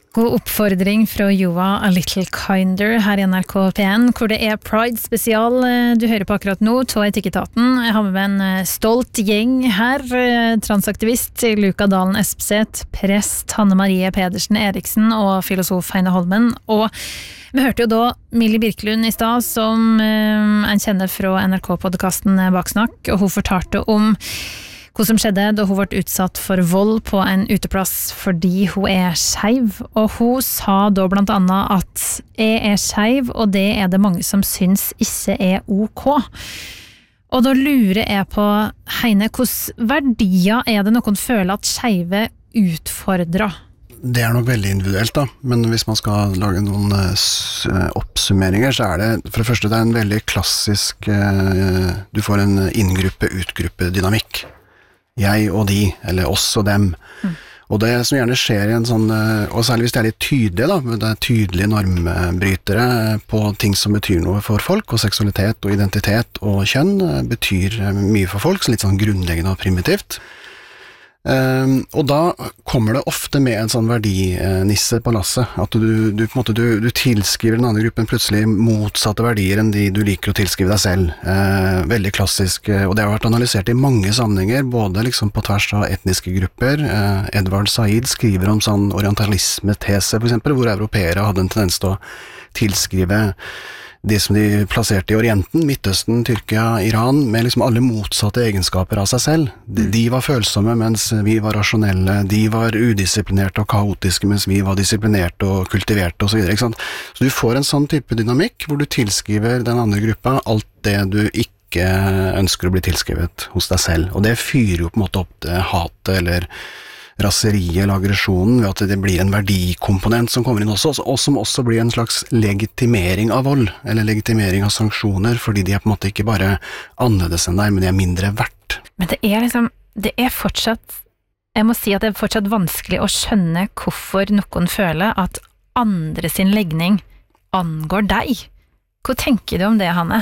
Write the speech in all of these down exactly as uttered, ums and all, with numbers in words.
God oppfordring fra Joa A Little Kinder her I N R K P N, hvor det er Pride spesial du hører på akkurat nå, to Etikketaten. Jeg har med meg en stolt gjeng her, transaktivist Luka Dalen Espeseth, prest Hanne Marie Pedersen Eriksen og filosof Heine Holmen. Og vi hørte jo da Millie Birkelund I stad, som en kjenner fra N R K-podcasten Baksnakk, og hun fortalte om hva som skjedde da hun ble utsatt for vold på en uteplass fordi hun er skeiv, og hun sa da blant annet at jeg er skeiv, og det er det mange som syns ikke er ok. Og da lurer jeg på, Heine, hvilke verdier er det noen føler at skeive utfordrer? Det er nok veldig individuelt da, men hvis man skal lage noen oppsummeringer, så er det, for det første, det er en veldig klassisk, du får en inngruppe-utgruppe-dynamikk. Jeg og de, eller oss og dem. Mm. Og det som gjerne skjer I en sånn, og særlig hvis det er litt tydelig da, det er tydelige normbrytere på ting som betyr noe for folk, og seksualitet og identitet og kjønn betyr mye for folk, så litt sånn grunnleggende og primitivt. Um, og da kommer det ofte med en sånn verdinisse på lasset, at du, du, på en måte, du, du tilskriver den andre gruppen plutselig motsatte verdier enn de du liker å tilskrive deg selv. Uh, veldig klassisk, og det har vært analysert I mange sammenhenger, både liksom på tvers av etniske grupper. Uh, Edward Said skriver om sånn orientalisme-tese, for eksempel, hvor europeere hadde en tendens til å tilskrive de som de plasserte I Orienten, Midtøsten, Tyrkia, Iran, med liksom alle motsatte egenskaper av seg selv. De, de var følsomme, mens vi var rasjonelle. De var udisiplinerte og kaotiske, mens vi var disiplinerte og kultiverte og så videre, ikke sant? Så du får en sånn type dynamikk, hvor du tilskriver den andre gruppa alt det du ikke ønsker å bli tilskrevet hos deg selv. Og det fyrer jo på en måte opp det hatet, eller raseriet eller aggresjonen, ved at det blir en verdikomponent som kommer inn også, og som også blir en slags legitimering av vold, eller legitimering av sanksjoner, fordi de er på en måte ikke bare annerledes enn deg, men de er mindre verdt. Men det er liksom, det er fortsatt, jeg må si at det er fortsatt vanskelig å skjønne hvorfor noen føler at andre sin legning angår deg. Hva tenker du om det, Hanne?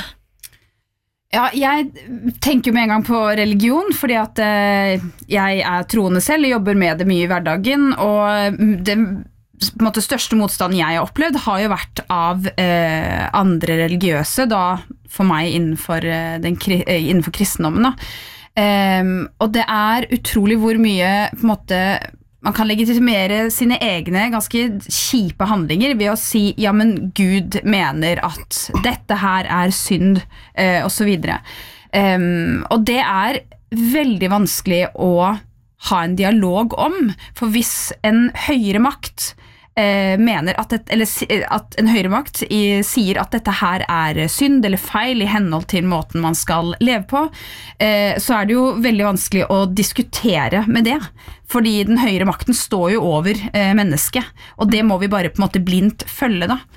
Ja, jeg tenker med en gang på religion, fordi at eh, jeg er troende selv, jobber med det mye I hverdagen, og det på en måte, største motstanden jeg har opplevd har jo vært av eh, andre religiøse, da for meg innenfor, eh, den, eh, innenfor kristendommen. Da. Eh, og det er utrolig hvor mye på en måte, man kan legitimere sine egne ganske kjipe handlinger ved å si, ja, men Gud mener at dette her er synd, eh, og så videre. Um, og det er veldig vanskelig å ha en dialog om, for hvis en høyere makt eh, mener at, et, eller, at en høyere makt i, sier at dette her er synd eller feil I henhold til måten man skal leve på, eh, så er det jo veldig vanskelig å diskutere med det. Fordi den høyere makten står jo over eh, mennesket, og det må vi bare på en måte blindt følge da.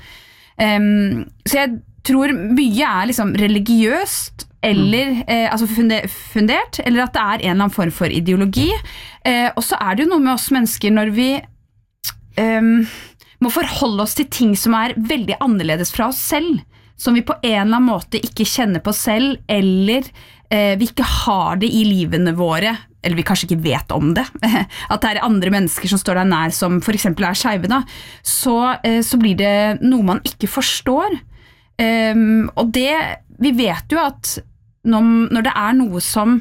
Um, så jeg tror mye er liksom religiøst, eller eh, altså fundert, eller at det er en eller annen form for ideologi. Eh, og så er det jo noe med oss mennesker når vi um, må forholde oss til ting som er veldig annerledes fra oss selv, som vi på en eller annen måte ikke kjenner på selv, eller eh, vi ikke har det I livene våre, eller vi kanskje ikke vet om det, at det er andre mennesker som står der nær, som for eksempel er skeive da, så, eh, så blir det noe man ikke forstår. Um, og det, vi vet jo at når, når det er noe som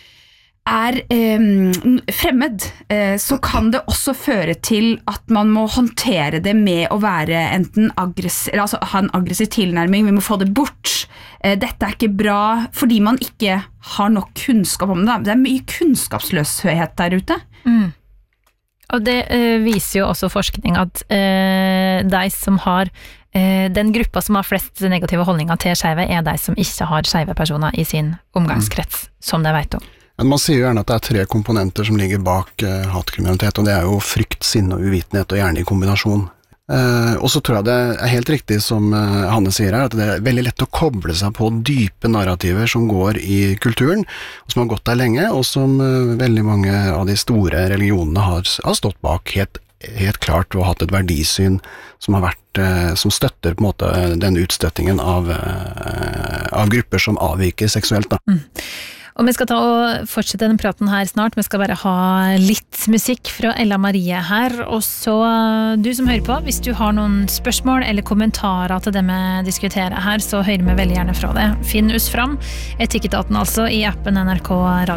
er um, fremmed, uh, så kan det også føre til at man må håndtere det med å være enten aggressiv, altså ha en aggressiv tilnærming, vi må få det bort. Uh, dette er ikke bra, fordi man ikke har nok kunnskap om det. Det er mye kunnskapsløshet der ute. Mm. Og det uh, viser jo også forskning at uh, de som har uh, den gruppa som har flest negative holdninger til skeive er de som ikke har skeive personer I sin omgangskrets, mm. som de vet om. Men man sier jo gjerne at det er tre komponenter som ligger bak uh, hatkriminalitet, og det er jo frykt, sinne og uvitenhet, og gjerne I kombinasjon. Uh, og så tror jeg det er helt riktig som uh, Hanne sier her, at det er veldig lett å koble seg på dype narrativer som går I kulturen, og som har gått der lenge, og som uh, veldig mange av de store religionene har, har stått bak helt, helt klart, og hatt et verdisyn som har vært, uh, som støtter på en måte den utstøttingen av, uh, av grupper som avviker seksuelt da. Mm. Og vi skal ta og fortsette den praten her snart, vi skal bare ha litt musikk fra Ella Marie her, og så du som hører på, hvis du har noen spørsmål eller kommentarer til det vi diskuterer her, så hører vi veldig gjerne fra det. Finn oss fram, Etikketaten altså, i appen N R K Radio.